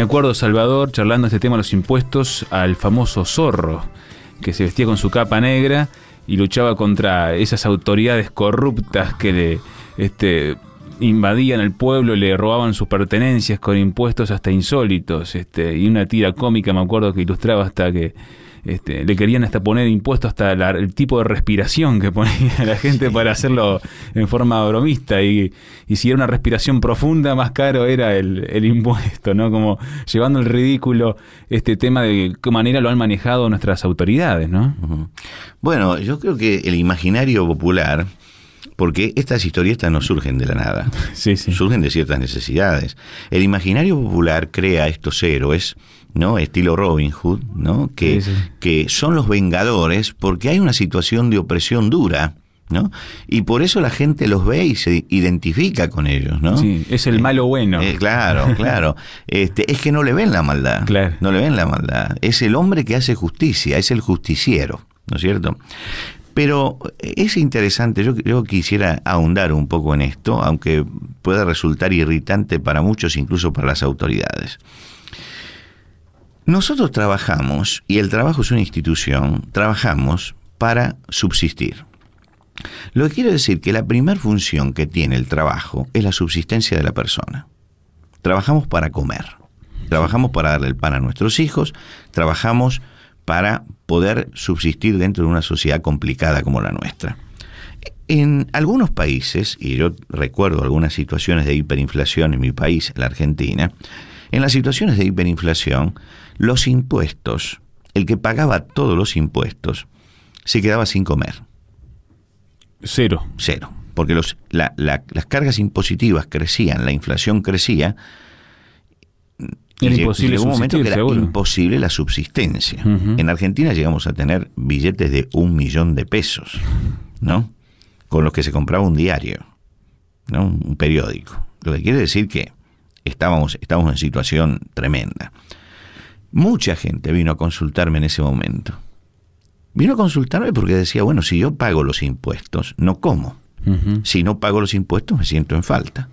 Me acuerdo, Salvador, charlando este tema de los impuestos, al famoso Zorro, que se vestía con su capa negra y luchaba contra esas autoridades corruptas que le invadían el pueblo y le robaban sus pertenencias con impuestos hasta insólitos. Y una tira cómica, me acuerdo, que ilustraba hasta que le querían hasta poner impuestos hasta el tipo de respiración que ponía la gente para hacerlo en forma bromista, y si era una respiración profunda, más caro era el impuesto, ¿no? Como llevando el ridículo este tema de qué manera lo han manejado nuestras autoridades, ¿no? Uh-huh. Bueno, yo creo que el imaginario popular, porque estas historietas no surgen de la nada, sí. surgen de ciertas necesidades. El imaginario popular crea estos héroes, ¿no? Estilo Robin Hood, ¿no? Que son los vengadores porque hay una situación de opresión dura, ¿no? Y por eso la gente los ve y se identifica con ellos, ¿no? Sí, es el malo bueno. Claro. Es que no le ven la maldad. Claro. No le ven la maldad. Es el hombre que hace justicia, es el justiciero, ¿no es cierto? Pero es interesante, yo quisiera ahondar un poco en esto, aunque pueda resultar irritante para muchos, incluso para las autoridades. Nosotros trabajamos, y el trabajo es una institución, trabajamos para subsistir. Lo que quiere decir que la primera función que tiene el trabajo es la subsistencia de la persona. Trabajamos para comer, trabajamos para darle el pan a nuestros hijos, trabajamos para poder subsistir dentro de una sociedad complicada como la nuestra. En algunos países, y yo recuerdo algunas situaciones de hiperinflación en mi país, la Argentina, en las situaciones de hiperinflación, los impuestos, el que pagaba todos los impuestos, se quedaba sin comer. Cero. Porque las cargas impositivas crecían, la inflación crecía, era imposible llegó un momento que era seguro. imposible la subsistencia. Uh-huh. En Argentina llegamos a tener billetes de 1 millón de pesos, ¿no? Con los que se compraba un diario, ¿no? Un periódico. Lo que quiere decir que estábamos en situación tremenda. Mucha gente vino a consultarme en ese momento. Vino a consultarme porque decía, bueno, si yo pago los impuestos, no como. Uh-huh. Si no pago los impuestos, me siento en falta.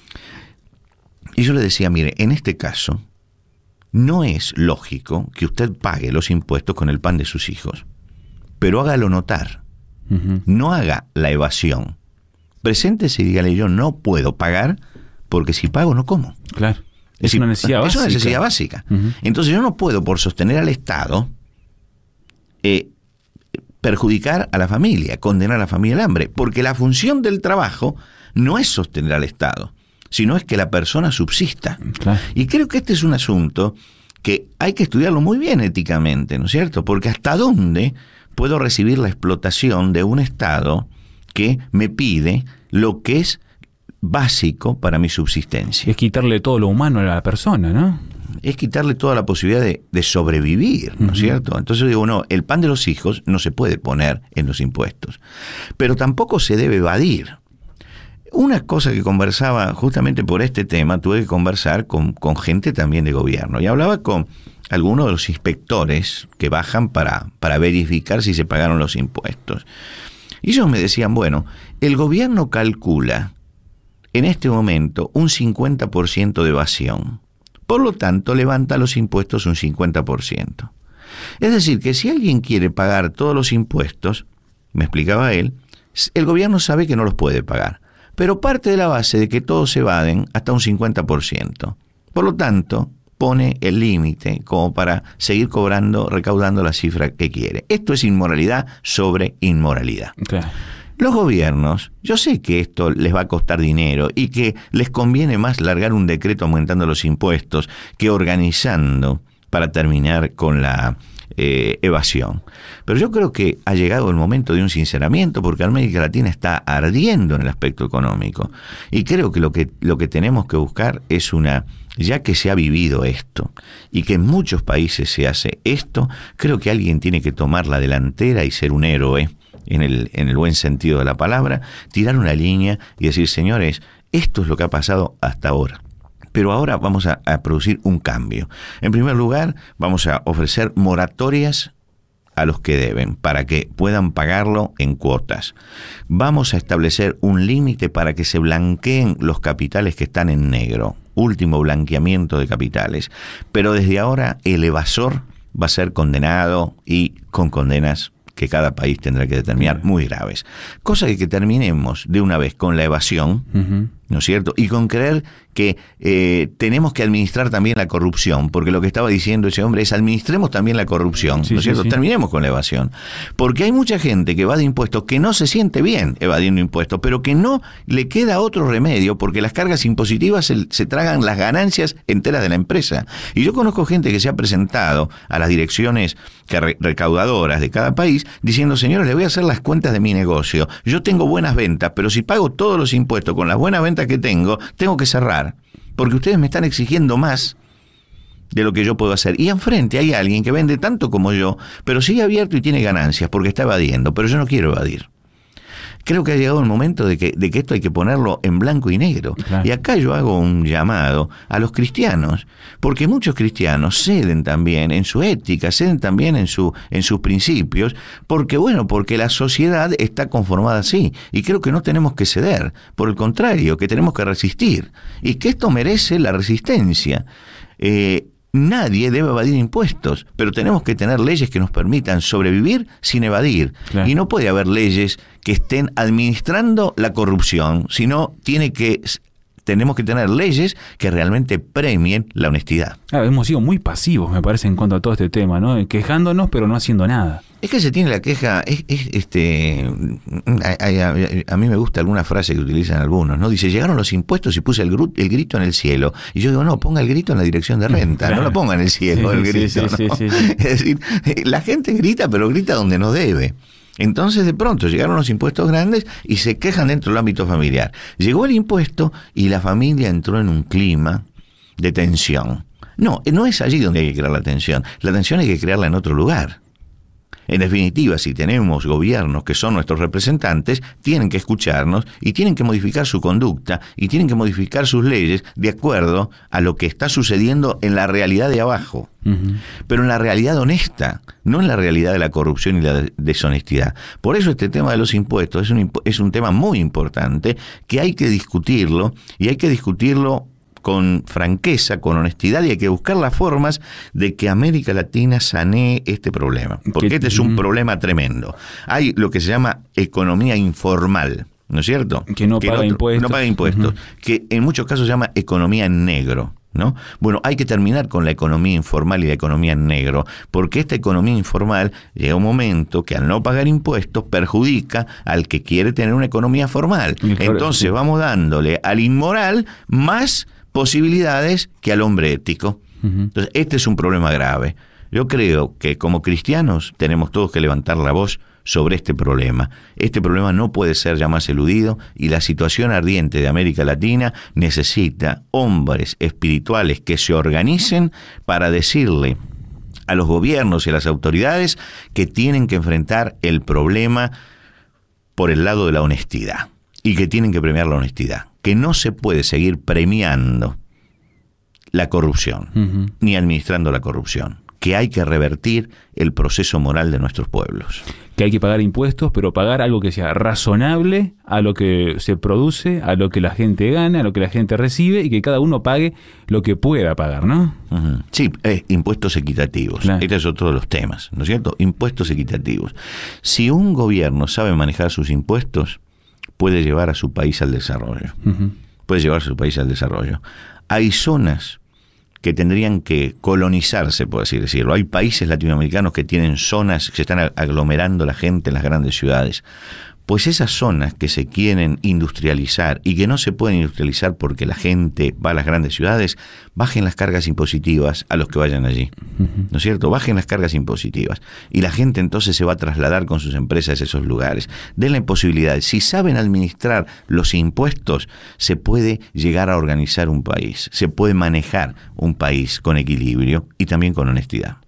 Y yo le decía, mire, en este caso, no es lógico que usted pague los impuestos con el pan de sus hijos, pero hágalo notar. Uh-huh. No haga la evasión. Preséntese y dígale, yo no puedo pagar porque si pago no como. Claro. Es una necesidad básica. Es una necesidad básica. Uh-huh. Entonces yo no puedo, por sostener al Estado, perjudicar a la familia, condenar a la familia al hambre, porque la función del trabajo no es sostener al Estado, sino es que la persona subsista. Claro. Y creo que este es un asunto que hay que estudiarlo muy bien éticamente, ¿no es cierto? Porque hasta dónde puedo recibir la explotación de un Estado que me pide lo que es básico para mi subsistencia. Es quitarle todo lo humano a la persona, ¿no? Es quitarle toda la posibilidad de sobrevivir, ¿no es cierto? Entonces yo digo, no, el pan de los hijos no se puede poner en los impuestos, pero tampoco se debe evadir. Una cosa que conversaba justamente por este tema, tuve que conversar con gente también de gobierno, y hablaba con algunos de los inspectores que bajan para verificar si se pagaron los impuestos. Y ellos me decían, bueno, el gobierno calcula en este momento un 50% de evasión. Por lo tanto, levanta los impuestos un 50%. Es decir, que si alguien quiere pagar todos los impuestos, me explicaba él, el gobierno sabe que no los puede pagar, pero parte de la base de que todos evaden hasta un 50%. Por lo tanto, pone el límite como para seguir recaudando la cifra que quiere. Esto es inmoralidad sobre inmoralidad. Claro. Los gobiernos, yo sé que esto les va a costar dinero y que les conviene más largar un decreto aumentando los impuestos que organizando para terminar con la evasión. Pero yo creo que ha llegado el momento de un sinceramiento, porque América Latina está ardiendo en el aspecto económico. Y creo que lo que tenemos que buscar es ya que se ha vivido esto y que en muchos países se hace esto, creo que alguien tiene que tomar la delantera y ser un héroe en el buen sentido de la palabra, tirar una línea y decir, señores, esto es lo que ha pasado hasta ahora. Pero ahora vamos a producir un cambio. En primer lugar, vamos a ofrecer moratorias a los que deben, para que puedan pagarlo en cuotas. Vamos a establecer un límite para que se blanqueen los capitales que están en negro. último blanqueamiento de capitales. Pero desde ahora el evasor va a ser condenado y con condenas que cada país tendrá que determinar muy graves. Cosa que terminemos de una vez con la evasión, ¿no es cierto? Y con creer que tenemos que administrar también la corrupción, porque lo que estaba diciendo ese hombre es administremos también la corrupción, ¿no es cierto? Sí. Terminemos con la evasión. Porque hay mucha gente que evade impuestos que no se siente bien evadiendo impuestos, pero que no le queda otro remedio porque las cargas impositivas se tragan las ganancias enteras de la empresa. Y yo conozco gente que se ha presentado a las direcciones recaudadoras de cada país diciendo, señores, le voy a hacer las cuentas de mi negocio. Yo tengo buenas ventas, pero si pago todos los impuestos con las buenas ventas que tengo que cerrar, porque ustedes me están exigiendo más de lo que yo puedo hacer. Y enfrente hay alguien que vende tanto como yo, pero sigue abierto y tiene ganancias porque está evadiendo, pero yo no quiero evadir. Creo que ha llegado el momento de que esto hay que ponerlo en blanco y negro. Claro. Y acá yo hago un llamado a los cristianos, porque muchos cristianos ceden también en su ética, ceden también en sus principios, porque la sociedad está conformada así. Y creo que no tenemos que ceder, por el contrario, que tenemos que resistir. Y que esto merece la resistencia. Nadie debe evadir impuestos, pero tenemos que tener leyes que nos permitan sobrevivir sin evadir. Claro. Y no puede haber leyes que estén administrando la corrupción, sino tenemos que tener leyes que realmente premien la honestidad. Claro, hemos sido muy pasivos, me parece, en cuanto a todo este tema, ¿no? Quejándonos, pero no haciendo nada. Es que se tiene la queja, a mí me gusta alguna frase que utilizan algunos, ¿no? Dice, llegaron los impuestos y puse el grito en el cielo. Y yo digo, no, ponga el grito en la dirección de renta, claro. No lo ponga en el cielo, el grito, ¿no? Sí. Es decir, la gente grita, pero grita donde no debe. Entonces de pronto llegaron los impuestos grandes y se quejan dentro del ámbito familiar. Llegó el impuesto y la familia entró en un clima de tensión. No es allí donde hay que crear la tensión hay que crearla en otro lugar. En definitiva, si tenemos gobiernos que son nuestros representantes, tienen que escucharnos y tienen que modificar su conducta y tienen que modificar sus leyes de acuerdo a lo que está sucediendo en la realidad de abajo. Pero en la realidad honesta, no en la realidad de la corrupción y la deshonestidad. Por eso este tema de los impuestos es un tema muy importante que hay que discutirlo y hay que discutirlo con franqueza, con honestidad, y hay que buscar las formas de que América Latina sanee este problema, porque este es un problema tremendo. Hay lo que se llama economía informal, ¿no es cierto? Que no paga impuestos. No paga impuestos, que en muchos casos se llama economía en negro, ¿no? Bueno, hay que terminar con la economía informal y la economía en negro, porque esta economía informal llega un momento que al no pagar impuestos perjudica al que quiere tener una economía formal. Entonces vamos dándole al inmoral más posibilidades que al hombre ético. Entonces, este es un problema grave. Yo creo que como cristianos tenemos todos que levantar la voz sobre este problema. Este problema no puede ser ya más eludido y la situación ardiente de América Latina necesita hombres espirituales que se organicen para decirle a los gobiernos y a las autoridades que tienen que enfrentar el problema por el lado de la honestidad y que tienen que premiar la honestidad. Que no se puede seguir premiando la corrupción, ni administrando la corrupción, que hay que revertir el proceso moral de nuestros pueblos. Que hay que pagar impuestos, pero pagar algo que sea razonable a lo que se produce, a lo que la gente gana, a lo que la gente recibe, y que cada uno pague lo que pueda pagar, ¿no? Sí, impuestos equitativos. Claro. Este es otro de los temas, ¿no es cierto? Impuestos equitativos. Si un gobierno sabe manejar sus impuestos, puede llevar a su país al desarrollo. Puede llevar a su país al desarrollo. Hay zonas que tendrían que colonizarse, por así decirlo. Hay países latinoamericanos que tienen zonas que se están aglomerando la gente en las grandes ciudades. Pues esas zonas que se quieren industrializar y que no se pueden industrializar porque la gente va a las grandes ciudades, bajen las cargas impositivas a los que vayan allí, ¿no es cierto? Bajen las cargas impositivas y la gente entonces se va a trasladar con sus empresas a esos lugares. Denle posibilidades. Si saben administrar los impuestos, se puede llegar a organizar un país, se puede manejar un país con equilibrio y también con honestidad.